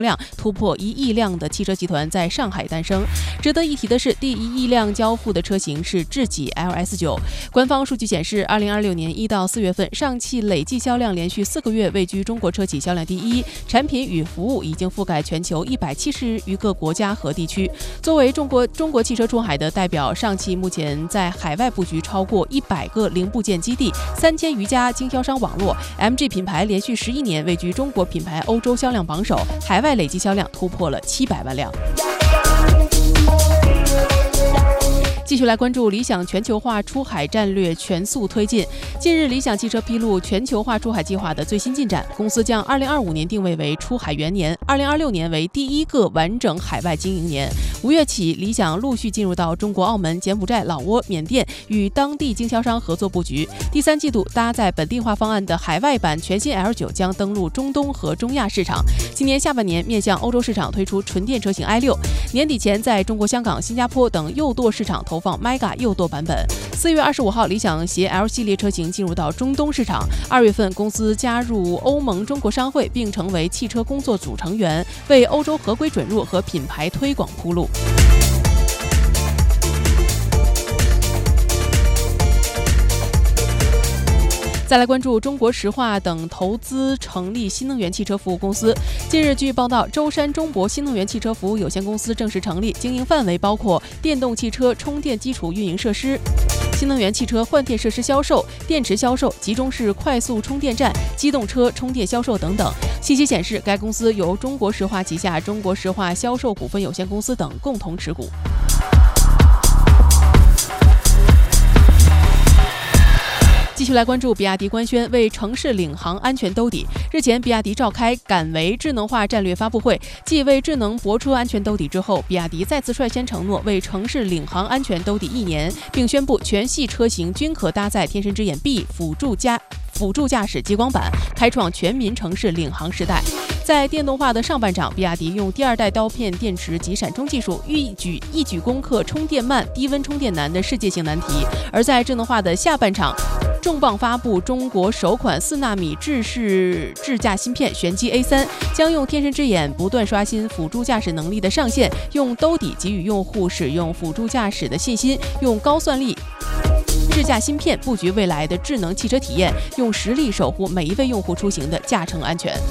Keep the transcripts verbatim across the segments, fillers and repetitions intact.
量突破一亿辆的汽车集团在上海诞生。值得一提的是，第一亿辆交付的车型是智己 L S 九。官方数据显示，二零二六年一到四月份，上汽累计销量连续四个月位居中国车企销量第一，产品与服务已经覆盖全球一百七十余个国家和地区。作为中国中国汽车出海的代表，上汽目前在海外布局超过一百个零部件基地，三千余家经销商网络。M G 品牌连续十一年位居中国品牌欧洲销量榜首，海外累计销量突破了七百万辆。继续来关注理想全球化出海战略全速推进。近日，理想汽车披露全球化出海计划的最新进展，公司将二零二五年定位为出海元年，二零二六年为第一个完整海外经营年。五月起，理想陆续进入到中国、澳门、柬埔寨、老挝、缅甸，与当地经销商合作布局。第三季度，搭载本地化方案的海外版全新 L 九将登陆中东和中亚市场。今年下半年面向欧洲市场推出纯电车型 i 六，年底前在中国香港、新加坡等右舵市场投放 Mega 右舵版本。四月二十五号，理想携 L 系列车型进入到中东市场。二月份，公司加入欧盟中国商会，并成为汽车工作组成员，为欧洲合规准入和品牌推广铺路。再来关注中国石化等投资成立新能源汽车服务公司。近日，据报道，舟山中博新能源汽车服务有限公司正式成立，经营范围包括电动汽车充电基础运营设施、新能源汽车换电设施销售、电池销售、集中式快速充电站、机动车充电销售等等。信息显示，该公司由中国石化旗下中国石化销售股份有限公司等共同持股。继续来关注比亚迪官宣为城市领航安全兜底。日前，比亚迪召开敢为智能化战略发布会，继为智能泊车安全兜底之后，比亚迪再次率先承诺为城市领航安全兜底一年，并宣布全系车型均可搭载天神之眼 B 辅助加辅助驾驶激光板，开创全民城市领航时代。在电动化的上半场，比亚迪用第二代刀片电池及闪充技术，一举一举攻克充电慢、低温充电难的世界性难题。而在智能化的下半场，重磅发布中国首款四纳米智式智驾芯片玄机 A 三，将用天神之眼不断刷新辅助驾驶能力的上限，用兜底给予用户使用辅助驾驶的信心，用高算力智驾芯片布局未来的智能汽车体验，用实力守护每一位用户出行的驾乘安全。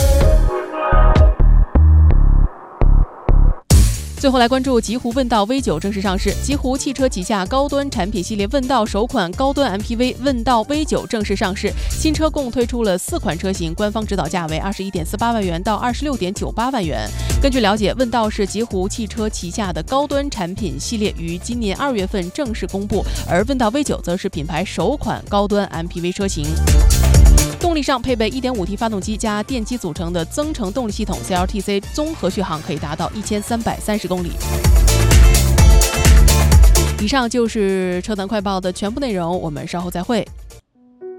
最后来关注极狐问道 V 九正式上市。极狐汽车旗下高端产品系列问道首款高端 M P V 问道 V 九正式上市，新车共推出了四款车型，官方指导价为二十一点四八万元到二十六点九八万元。根据了解，问道是极狐汽车旗下的高端产品系列，于今年二月份正式公布，而问道 V 九则是品牌首款高端 M P V 车型。动力上配备 一点五 T 发动机加电机组成的增程动力系统 C L T C， 综合续航可以达到一千三百三十公里。以上就是车坛快报的全部内容，我们稍后再会。